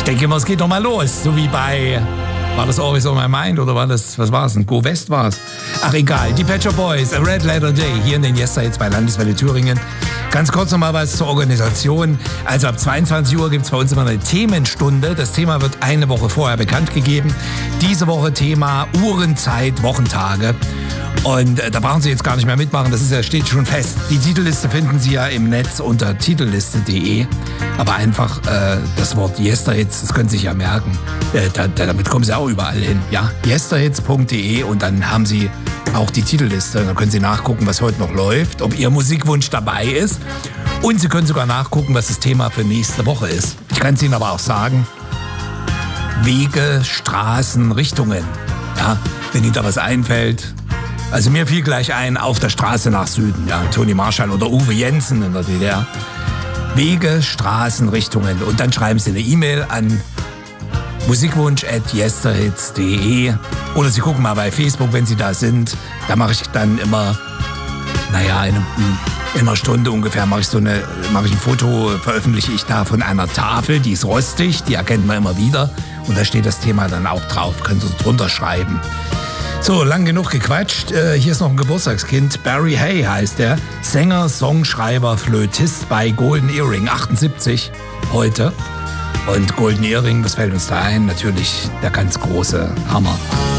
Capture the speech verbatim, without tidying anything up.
denke immer, es geht doch mal los. So wie bei, war das Always on My Mind oder war das, was war es, ein Go West war es? Ach egal, die Pet Shop Boys, A Red Letter Day, hier in den Yesterhits bei Landeswelle Thüringen. Ganz kurz noch mal was zur Organisation. Also ab zweiundzwanzig Uhr gibt es bei uns immer eine Themenstunde. Das Thema wird eine Woche vorher bekannt gegeben. Diese Woche Thema Uhrenzeit, Wochentage. Und äh, da brauchen Sie jetzt gar nicht mehr mitmachen, das ist ja, steht schon fest. Die Titelliste finden Sie ja im Netz unter titelliste punkt de. Aber einfach äh, das Wort Yesterhits, das können Sie sich ja merken. Äh, da, damit kommen Sie auch überall hin. Ja, yesterhits punkt de und dann haben Sie auch die Titelliste. Dann können Sie nachgucken, was heute noch läuft, ob Ihr Musikwunsch dabei ist. Und Sie können sogar nachgucken, was das Thema für nächste Woche ist. Ich kann es Ihnen aber auch sagen, Wege, Straßen, Richtungen. Ja, wenn Ihnen da was einfällt. Also mir fiel gleich ein, Auf der Straße nach Süden, ja, Toni Marschall oder Uwe Jensen in der D D R. Wege, Straßen, Richtungen. Und dann schreiben Sie eine E-Mail an musikwunsch at yesterhits punkt de oder Sie gucken mal bei Facebook, wenn Sie da sind. Da mache ich dann immer, naja, in, in einer Stunde ungefähr mache ich so eine, mache ich ein Foto, veröffentliche ich da von einer Tafel, die ist rostig, die erkennt man immer wieder. Und da steht das Thema dann auch drauf, können Sie drunter schreiben. So, lang genug gequatscht. Äh, hier ist noch ein Geburtstagskind. Barry Hay heißt er. Sänger, Songschreiber, Flötist bei Golden Earring. achtundsiebzig heute. Und Golden Earring, was fällt uns da ein? Natürlich der ganz große Hammer.